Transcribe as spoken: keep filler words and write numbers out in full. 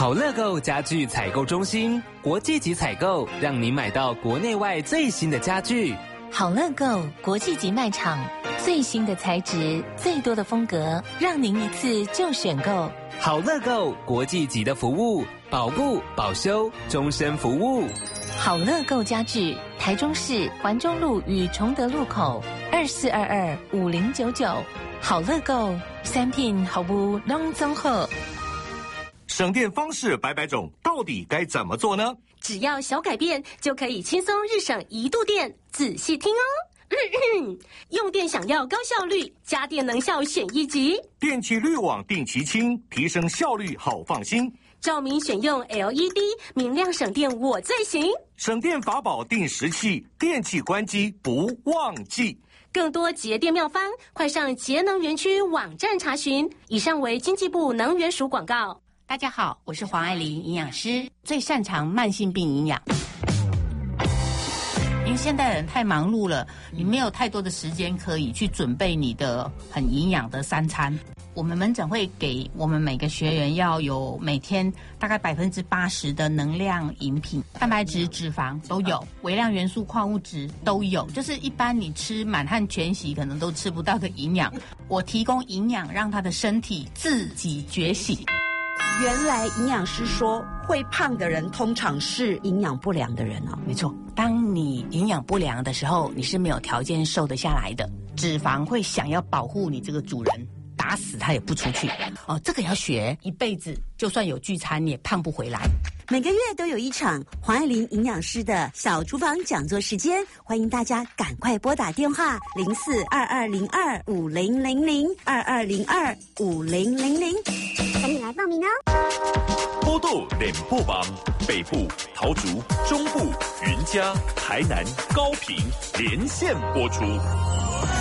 好乐购家具采购中心，国际级采购，让您买到国内外最新的家具。 好乐购国际级卖场，最新的材质，最多的风格，让您一次就选购。 好乐购国际级的服务，保固、保修、终身服务。 好乐购家具，台中市环中路与崇德路口二四二二五零九九。好乐购产品服务拢综合。 省电方式百百种，到底该怎么做呢？ 只要小改变，就可以轻松日省一度电。仔细听哦。咳咳用电想要高效率，家电能效选一级。 电器滤网定期清，提升效率好放心。 照明选用 L E D， 明亮省电我最行。 省电法宝定时器，电器关机不忘记。 更多节电妙方，快上节能园区网站查询。以上为经济部能源署广告。 大家好，我是黄爱玲营养师，最擅长慢性病营养。因为现代人太忙碌了，你没有太多的时间可以去准备你的很营养的三餐。我们门诊会给我们每个学员要有每天大概百分之八十的能量饮品，蛋白质、脂肪都有，微量元素、矿物质都有，就是一般你吃满汉全席可能都吃不到的营养。我提供营养，让他的身体自己觉醒。 原来营养师说，会胖的人通常是营养不良的人哦。 没错，当你营养不良的时候，你是没有条件瘦得下来的。脂肪会想要保护你这个主人，打死他也不出去。哦，这个要学一辈子，就算有聚餐，你也胖不回来。 每个月都有一场黄爱玲营养师的小厨房讲座时间，欢迎大家赶快拨打电话零四二二零二五零零零二二零二五零零零，赶紧来报名哦。 波豆脸部榜，北部桃竹，中部云嘉，台南高屏连线播出。